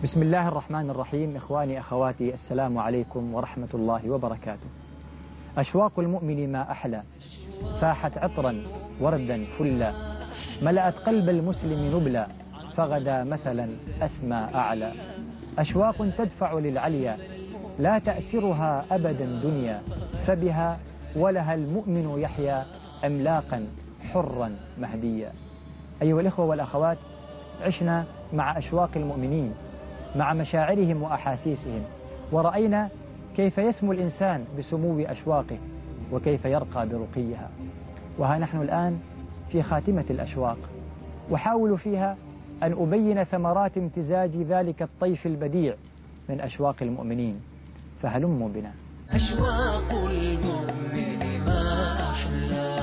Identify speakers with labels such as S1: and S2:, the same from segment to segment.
S1: بسم الله الرحمن الرحيم. إخواني أخواتي، السلام عليكم ورحمة الله وبركاته. أشواق المؤمن ما أحلى، فاحت عطرا وردا فلا، ملأت قلب المسلم نبلا، فغدا مثلا أسمى أعلى. أشواق تدفع للعليا، لا تأسرها أبدا دنيا، فبها ولها المؤمن يحيا عملاقا حرا مهديا. أيها الإخوة والأخوات، عشنا مع أشواق المؤمنين، مع مشاعرهم وأحاسيسهم، ورأينا كيف يسمو الإنسان بسمو أشواقه وكيف يرقى برقيها. وها نحن الآن في خاتمة الأشواق، وحاول فيها أن أبين ثمرات امتزاج ذلك الطيف البديع من أشواق المؤمنين، فهلموا بنا.
S2: أشواق المؤمن ما أحلى.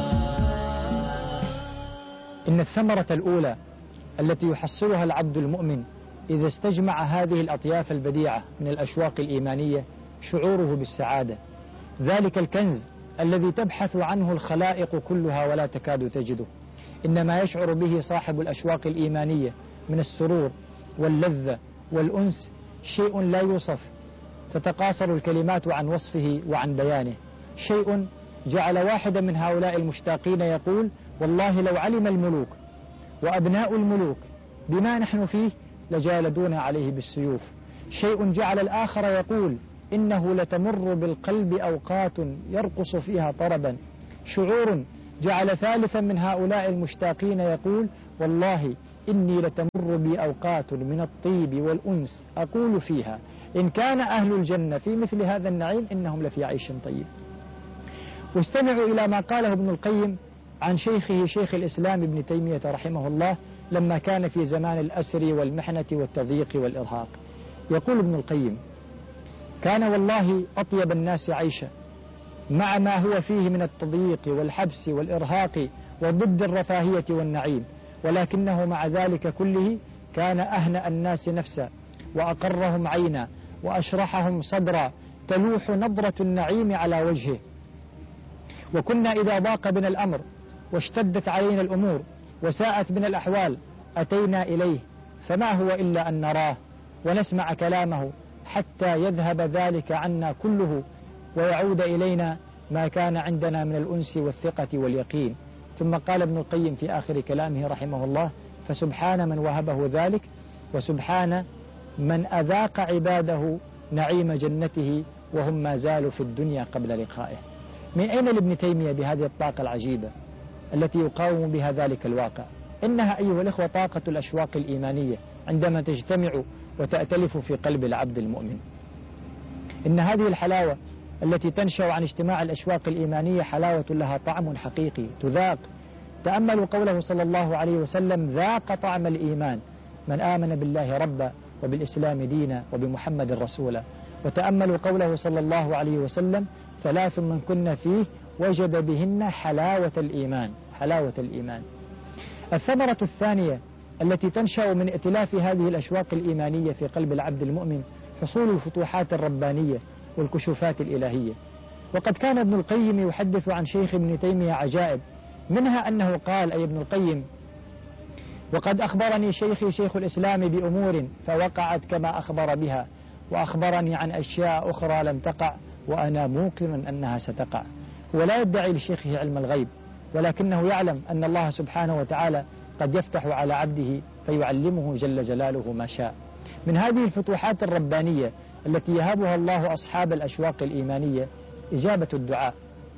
S1: إن الثمرة الأولى التي يحصلها العبد المؤمن إذا استجمع هذه الأطياف البديعة من الأشواق الإيمانية شعوره بالسعادة، ذلك الكنز الذي تبحث عنه الخلائق كلها ولا تكاد تجده. إنما يشعر به صاحب الأشواق الإيمانية من السرور واللذة والأنس شيء لا يوصف، تتقاصر الكلمات عن وصفه وعن بيانه. شيء جعل واحدا من هؤلاء المشتاقين يقول: والله لو علم الملوك وأبناء الملوك بما نحن فيه لجالدون عليه بالسيوف. شيء جعل الآخر يقول: إنه لتمر بالقلب أوقات يرقص فيها طربا. شعور جعل ثالثا من هؤلاء المشتاقين يقول: والله إني لتمر بي أوقات من الطيب والأنس أقول فيها إن كان أهل الجنة في مثل هذا النعيم إنهم لفي عيش طيب. واستمعوا إلى ما قاله ابن القيم عن شيخه شيخ الإسلام ابن تيمية رحمه الله لما كان في زمان الأسر والمحنة والتضييق والإرهاق. يقول ابن القيم: كان والله أطيب الناس عيشا مع ما هو فيه من التضييق والحبس والإرهاق وضد الرفاهية والنعيم، ولكنه مع ذلك كله كان أهنأ الناس نفسا وأقرهم عينا وأشرحهم صدرا، تلوح نظرة النعيم على وجهه. وكنا إذا ضاق بنا الأمر واشتدت علينا الأمور وساءت بنا الأحوال أتينا إليه، فما هو إلا أن نراه ونسمع كلامه حتى يذهب ذلك عنا كله ويعود إلينا ما كان عندنا من الأنس والثقة واليقين. ثم قال ابن القيم في آخر كلامه رحمه الله: فسبحان من وهبه ذلك، وسبحان من أذاق عباده نعيم جنته وهم ما زالوا في الدنيا قبل لقائه. من أين لابن تيمية بهذه الطاقة العجيبة التي يقاوم بها ذلك الواقع؟ إنها أيها الإخوة طاقة الأشواق الإيمانية عندما تجتمع وتأتلف في قلب العبد المؤمن. إن هذه الحلاوة التي تنشأ عن اجتماع الأشواق الإيمانية حلاوة لها طعم حقيقي تذاق. تأملوا قوله صلى الله عليه وسلم: ذاق طعم الإيمان من آمن بالله ربا وبالإسلام دينا وبمحمد رسولا. وتأملوا قوله صلى الله عليه وسلم: ثلاث من كن فيه وجد بهن حلاوة الإيمان. حلاوة الإيمان. الثمرة الثانية التي تنشأ من ائتلاف هذه الأشواق الإيمانية في قلب العبد المؤمن حصول الفتوحات الربانية والكشوفات الإلهية. وقد كان ابن القيم يحدث عن شيخ ابن تيمية عجائب، منها أنه قال، أي ابن القيم: وقد أخبرني شيخي شيخ الإسلام بأمور فوقعت كما أخبر بها، وأخبرني عن أشياء أخرى لم تقع وأنا موقن أنها ستقع. هو لا يدعي لشيخه علم الغيب، ولكنه يعلم أن الله سبحانه وتعالى قد يفتح على عبده فيعلمه جل جلاله ما شاء. من هذه الفتوحات الربانية التي يهبها الله أصحاب الأشواق الإيمانية إجابة الدعاء.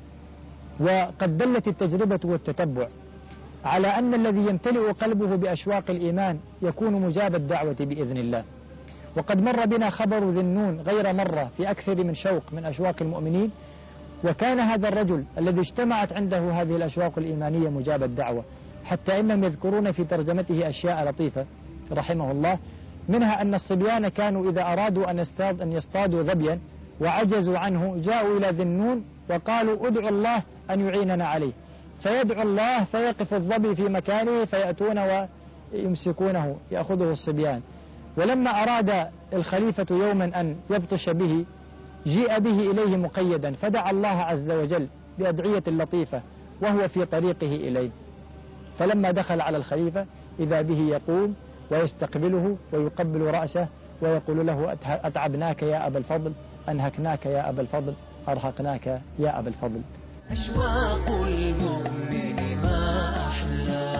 S1: وقد دلت التجربة والتتبع على أن الذي يمتلئ قلبه بأشواق الإيمان يكون مجاب الدعوة بإذن الله. وقد مر بنا خبر ذي النون غير مرة في أكثر من شوق من أشواق المؤمنين، وكان هذا الرجل الذي اجتمعت عنده هذه الأشواق الإيمانية مجاب الدعوة، حتى إنهم يذكرون في ترجمته أشياء لطيفة رحمه الله، منها أن الصبيان كانوا إذا أرادوا أن يصطادوا ظبيا وعجزوا عنه جاءوا إلى ذي النون وقالوا: ادعوا الله أن يعيننا عليه، فيدعو الله فيقف الظبي في مكانه فيأتون ويمسكونه يأخذه الصبيان. ولما أراد الخليفة يوما أن يبطش به جيء به إليه مقيدا، فدعا الله عز وجل بأدعية لطيفة وهو في طريقه إليه. فلما دخل على الخليفة إذا به يقول: ويستقبله ويقبل رأسه ويقول له أتعبناك يا أبا الفضل، أنهكناك يا أبا الفضل، أرهقناك يا أبا الفضل.
S2: أشواق المؤمن ما أحلى.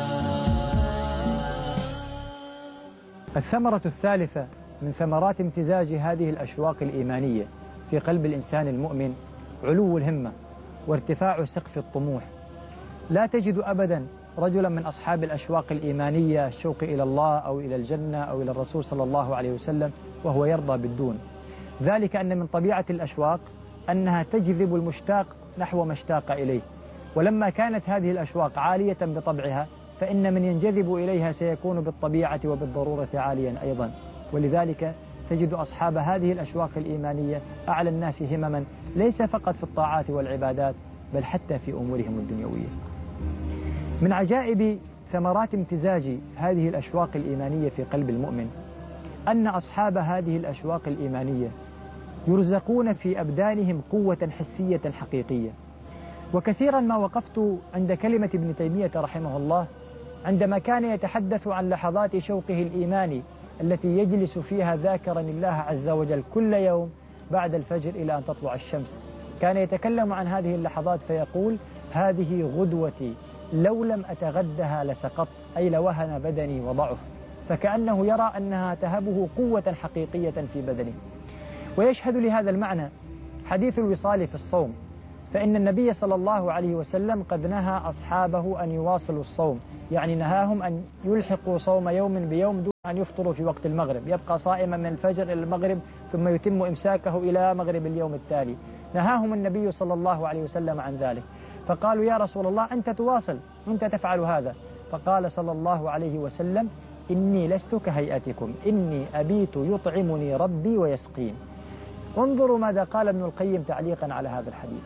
S1: الثمرة الثالثة من ثمرات امتزاج هذه الأشواق الإيمانية في قلب الإنسان المؤمن علو الهمة وارتفاع سقف الطموح. لا تجد أبدا رجلا من أصحاب الأشواق الإيمانية، الشوق إلى الله أو إلى الجنة أو إلى الرسول صلى الله عليه وسلم، وهو يرضى بالدون. ذلك أن من طبيعة الأشواق أنها تجذب المشتاق نحو ما اشتاق إليه، ولما كانت هذه الأشواق عالية بطبعها فإن من ينجذب إليها سيكون بالطبيعة وبالضرورة عاليا أيضا. ولذلك تجد أصحاب هذه الأشواق الإيمانية أعلى الناس همما، ليس فقط في الطاعات والعبادات بل حتى في أمورهم الدنيوية. من عجائب ثمرات امتزاج هذه الأشواق الإيمانية في قلب المؤمن أن أصحاب هذه الأشواق الإيمانية يرزقون في أبدانهم قوة حسية حقيقية. وكثيرا ما وقفت عند كلمة ابن تيمية رحمه الله عندما كان يتحدث عن لحظات شوقه الإيماني التي يجلس فيها ذاكرا الله عز وجل كل يوم بعد الفجر إلى أن تطلع الشمس. كان يتكلم عن هذه اللحظات فيقول: هذه غدوتي لو لم أتغدها لسقط، أي لوهن بدني وضعف. فكأنه يرى أنها تهبه قوة حقيقية في بدنه. ويشهد لهذا المعنى حديث الوصال في الصوم، فإن النبي صلى الله عليه وسلم قد نهى أصحابه أن يواصلوا الصوم، يعني نهاهم أن يلحقوا صوم يوم بيوم دون أن يفطروا في وقت المغرب، يبقى صائما من الفجر إلى المغرب ثم يتم إمساكه إلى مغرب اليوم التالي. نهاهم النبي صلى الله عليه وسلم عن ذلك، فقالوا: يا رسول الله أنت تواصل، أنت تفعل هذا. فقال صلى الله عليه وسلم: إني لست كهيئتكم، إني أبيت يطعمني ربي ويسقين. انظروا ماذا قال ابن القيم تعليقا على هذا الحديث.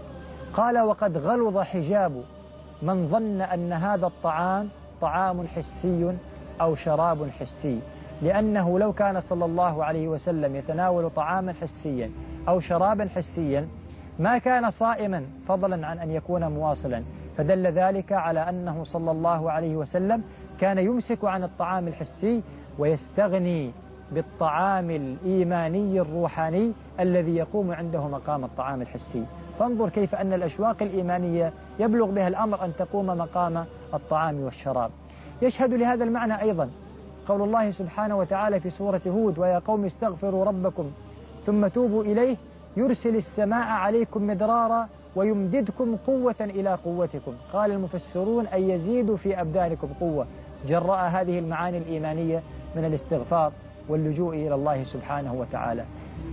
S1: قال: وقد غلظ حجاب من ظن أن هذا الطعام طعام حسي أو شراب حسي، لأنه لو كان صلى الله عليه وسلم يتناول طعاما حسيا أو شرابا حسيا ما كان صائما، فضلا عن أن يكون مواصلا. فدل ذلك على أنه صلى الله عليه وسلم كان يمسك عن الطعام الحسي ويستغني بالطعام الإيماني الروحاني الذي يقوم عنده مقام الطعام الحسي. فانظر كيف أن الأشواق الإيمانية يبلغ بها الأمر أن تقوم مقام الطعام والشراب. يشهد لهذا المعنى أيضا قول الله سبحانه وتعالى في سورة هود: ويا قوم استغفروا ربكم ثم توبوا إليه يرسل السماء عليكم مدرارا ويمددكم قوة إلى قوتكم. قال المفسرون: أن يزيد في أبدانكم قوة، جراء هذه المعاني الإيمانية من الاستغفار واللجوء إلى الله سبحانه وتعالى.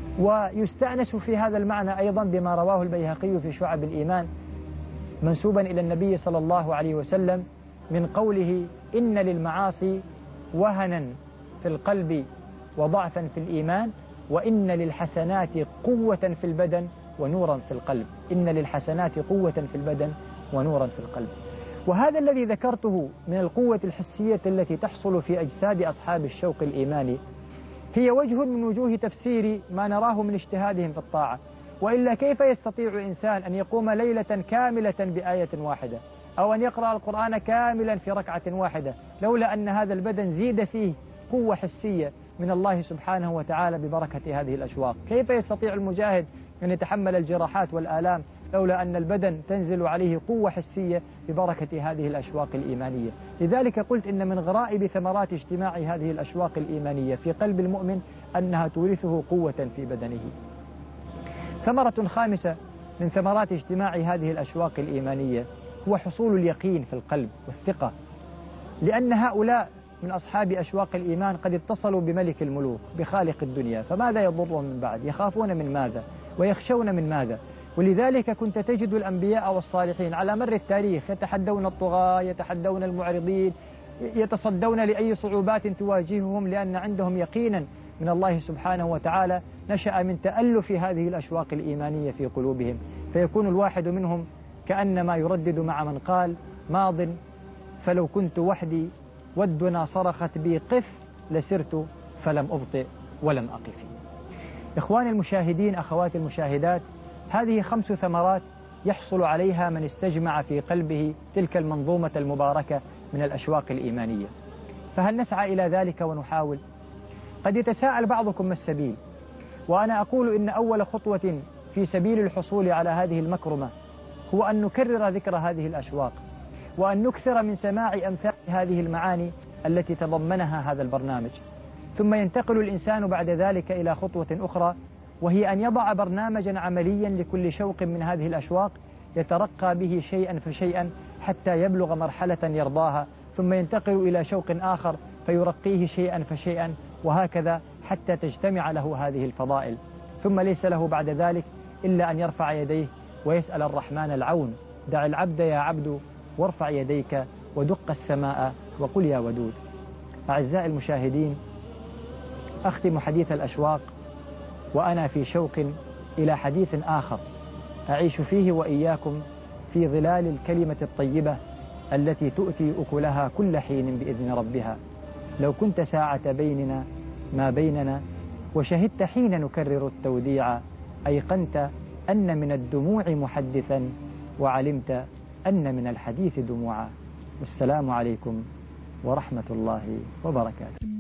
S1: ويستأنس في هذا المعنى أيضا بما رواه البيهقي في شعب الإيمان منسوبا إلى النبي صلى الله عليه وسلم من قوله: إن للمعاصي وهنا في القلب وضعفا في الإيمان، وإن للحسنات قوة في البدن ونورا في القلب. إن للحسنات قوة في البدن ونورا في القلب. وهذا الذي ذكرته من القوة الحسية التي تحصل في أجساد أصحاب الشوق الإيماني هي وجه من وجوه تفسير ما نراه من اجتهادهم في الطاعة. وإلا كيف يستطيع إنسان أن يقوم ليلة كاملة بآية واحدة أو أن يقرأ القرآن كاملا في ركعة واحدة لولا أن هذا البدن زيد فيه قوة حسية من الله سبحانه وتعالى ببركة هذه الأشواق؟ كيف يستطيع المجاهد أن يتحمل الجراحات والآلام لولا أن البدن تنزل عليه قوة حسية ببركة هذه الأشواق الإيمانية؟ لذلك قلت إن من غرائب ثمرات اجتماع هذه الأشواق الإيمانية في قلب المؤمن أنها تورثه قوة في بدنه. ثمرة خامسة من ثمرات اجتماع هذه الأشواق الإيمانية هو حصول اليقين في القلب والثقة، لأن هؤلاء من أصحاب أشواق الإيمان قد اتصلوا بملك الملوك بخالق الدنيا، فماذا يضرهم من بعد؟ يخافون من ماذا ويخشون من ماذا؟ ولذلك كنت تجد الأنبياء والصالحين على مر التاريخ يتحدون الطغاة، يتحدون المعرضين، يتصدون لأي صعوبات تواجههم، لأن عندهم يقينا من الله سبحانه وتعالى نشأ من تألف هذه الأشواق الإيمانية في قلوبهم. فيكون الواحد منهم كأنما يردد مع من قال: ماض فلو كنت وحدي والدنا صرخت بي قف لسرت فلم أبطئ ولم أقف. إخواني المشاهدين، أخواتي المشاهدات، هذه 5 ثمرات يحصل عليها من استجمع في قلبه تلك المنظومة المباركة من الأشواق الإيمانية. فهل نسعى إلى ذلك ونحاول؟ قد يتساءل بعضكم ما السبيل، وأنا أقول إن أول خطوة في سبيل الحصول على هذه المكرمة هو أن نكرر ذكر هذه الأشواق، وأن نكثر من سماع أمثال هذه المعاني التي تضمنها هذا البرنامج. ثم ينتقل الإنسان بعد ذلك إلى خطوة أخرى، وهي أن يضع برنامجا عمليا لكل شوق من هذه الأشواق يترقى به شيئا فشيئا حتى يبلغ مرحلة يرضاها، ثم ينتقل إلى شوق آخر فيرقيه شيئا فشيئا، وهكذا حتى تجتمع له هذه الفضائل. ثم ليس له بعد ذلك إلا أن يرفع يديه ويسأل الرحمن العون. دع العبد يا عبد وارفع يديك ودق السماء وقل يا ودود. أعزائي المشاهدين، أختم حديث الأشواق وأنا في شوق إلى حديث آخر أعيش فيه وإياكم في ظلال الكلمة الطيبة التي تؤتي أكلها كل حين بإذن ربها. لو كنت ساعة بيننا ما بيننا وشهدت حين نكرر التوديع، أيقنت أن من الدموع محدثا وعلمت أن من الحديث دموعا. والسلام عليكم ورحمة الله وبركاته.